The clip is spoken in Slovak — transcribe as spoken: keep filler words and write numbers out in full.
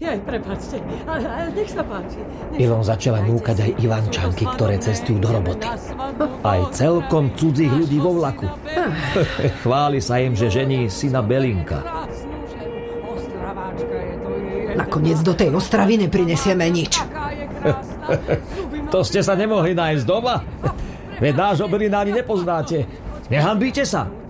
Jaj, prepáčte, ale, ale nech sa páči. Nech Ilon začala núkať aj Ivančanky, ktoré cestujú do roboty. Aj celkom cudzích ľudí vo vlaku. Chváli sa im, že žení syna Belinka. Nakoniec do tej Ostravy neprinesieme nič. To ste sa nemohli nájsť doma? Veď nášho Belina ani nepoznáte. Nehanbíte sa?